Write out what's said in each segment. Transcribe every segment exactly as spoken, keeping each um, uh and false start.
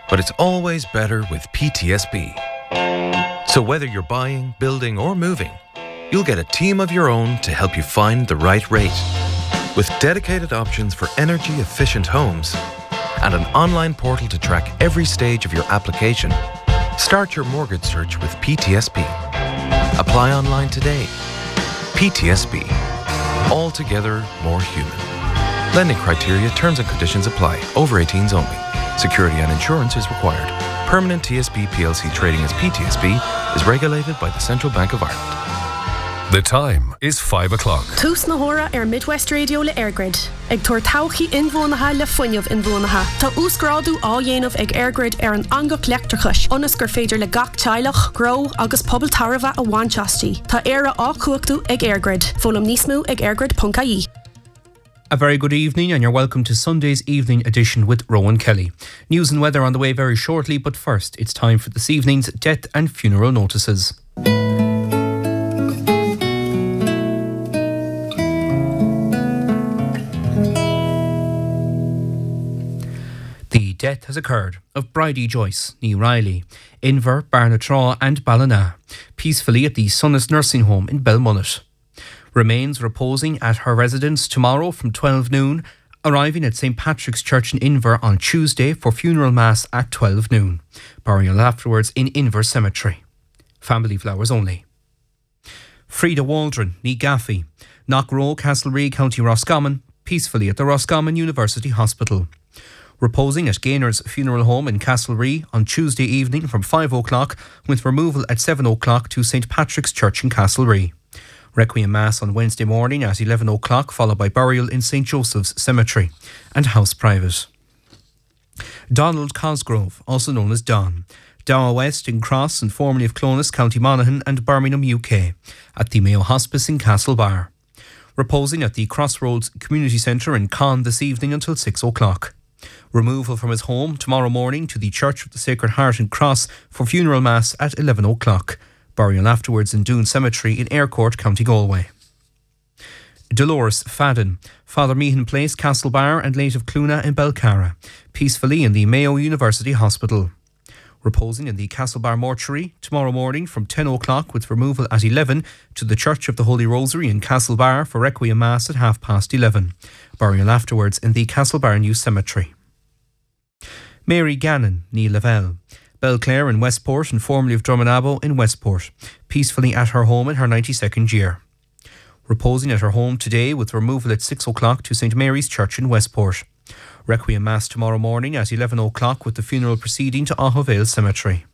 but it's always better with P T S B. So whether you're buying, building or moving, you'll get a team of your own to help you find the right rate. With dedicated options for energy-efficient homes and an online portal to track every stage of your application, start your mortgage search with P T S B. Apply online today. P T S B. Altogether more human. Lending criteria, terms and conditions apply. Over eighteens only. Security and insurance is required. Permanent T S B P L C trading as P T S B is regulated by the Central Bank of Ireland. The time is five o'clock. Tús na hora ar Midwest Radio le Airgrid. Ag tuair tauchaí inmhónatha le fuinneamh inmhónatha. Tá úscrádú á dhéanamh ag Airgrid ar an angach leachtrachais. Ionas gur féidir le gach teilech, grow agus pobl tarbha a bhainteastí. Tá éire á cuachtú ag Airgrid. Fólam níos mó ag airgrid dot I E. A very good evening and you're welcome to Sunday's evening edition with Rowan Kelly. News and weather on the way very shortly, but first it's time for this evening's death and funeral notices. The death has occurred of Bridie Joyce, ní Riley, Inver, Barnatraw and Ballina, peacefully at the Sunnis Nursing Home in Belmullet. Remains reposing at her residence tomorrow from twelve noon, arriving at Saint Patrick's Church in Inver on Tuesday for funeral mass at twelve noon. Burial afterwards in Inver Cemetery. Family flowers only. Frida Waldron, ní Gaffey, Knockrow, Castlereagh, County Roscommon, peacefully at the Roscommon University Hospital. Reposing at Gainer's Funeral Home in Castlereagh on Tuesday evening from five o'clock with removal at seven o'clock to Saint Patrick's Church in Castlereagh. Requiem Mass on Wednesday morning at eleven o'clock, followed by burial in Saint Joseph's Cemetery and house private. Donald Cosgrove, also known as Don, Dower West in Cross and formerly of Clones, County Monaghan and Birmingham, U K, at the Mayo Hospice in Castlebar. Reposing at the Crossroads Community Centre in Con this evening until six o'clock. Removal from his home tomorrow morning to the Church of the Sacred Heart in Cross for funeral mass at eleven o'clock. Burial afterwards in Doon Cemetery in Aircourt, County Galway. Dolores Fadden, Father Meehan Place, Castlebar and late of Cluna in Belcara, peacefully in the Mayo University Hospital. Reposing in the Castlebar Mortuary tomorrow morning from ten o'clock with removal at eleven to the Church of the Holy Rosary in Castlebar for Requiem Mass at half past eleven. Burial afterwards in the Castlebar New Cemetery. Mary Gannon, ní Lavelle, Belclare in Westport and formerly of Drummonabo in Westport, peacefully at her home in her ninety-second year. Reposing at her home today with removal at six o'clock to Saint Mary's Church in Westport. Requiem Mass tomorrow morning at eleven o'clock with the funeral proceeding to Ahovale Cemetery.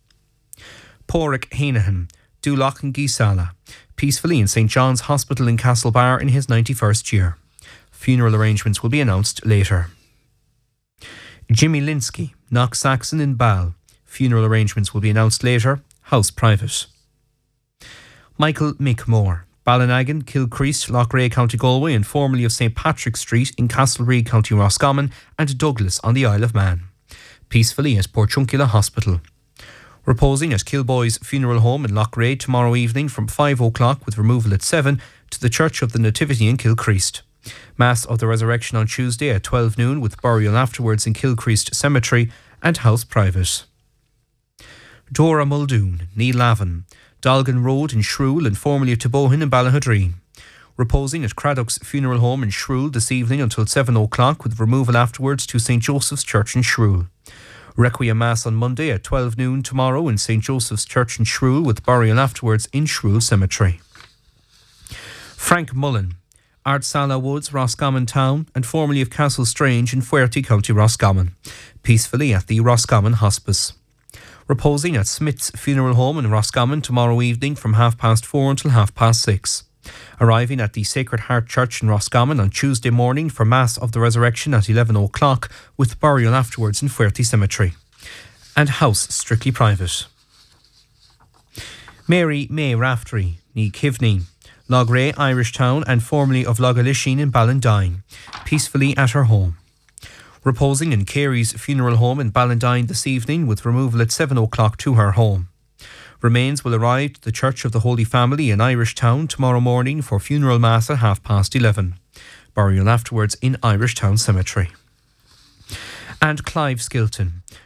Porrick Hainahan, Dulach and Gisala, peacefully in Saint John's Hospital in Castlebar in his ninety-first year. Funeral arrangements will be announced later. Jimmy Linsky, Knock Saxon in Ball. Funeral arrangements will be announced later. House private. Michael Mickmore, Ballinagan, Kilcrease, Loughrea, County Galway and formerly of Saint Patrick Street in Castlereagh, County Roscommon and Douglas on the Isle of Man. Peacefully at Porchunkilla Hospital. Reposing at Kilboy's Funeral Home in Loughrea tomorrow evening from five o'clock with removal at seven to the Church of the Nativity in Kilcrease. Mass of the Resurrection on Tuesday at twelve noon with burial afterwards in Kilcrease Cemetery and house private. Dora Muldoon, ní Lavin, Dalgan Road in Shrule and formerly of Tibohin in Ballahadreen. Reposing at Craddock's Funeral Home in Shrule this evening until seven o'clock with removal afterwards to Saint Joseph's Church in Shrule. Requiem Mass on Monday at twelve noon tomorrow in Saint Joseph's Church in Shrule with burial afterwards in Shrule Cemetery. Frank Mullen, Ardsala Woods, Roscommon Town and formerly of Castle Strange in Fuerty, County Roscommon, peacefully at the Roscommon Hospice. Reposing at Smith's Funeral Home in Roscommon tomorrow evening from half past four until half past six. Arriving at the Sacred Heart Church in Roscommon on Tuesday morning for Mass of the Resurrection at eleven o'clock with burial afterwards in Fuerty Cemetery. And house strictly private. Mary May Raftery, ní Kivney, Loughrea, Irish Town and formerly of Lougalishin in Ballandine, peacefully at her home. Reposing in Carey's Funeral Home in Ballandine this evening with removal at seven o'clock to her home. Remains will arrive to the Church of the Holy Family in Irish Town tomorrow morning for funeral mass at half past eleven. Burial afterwards in Irish Town Cemetery. And Clive Skilton,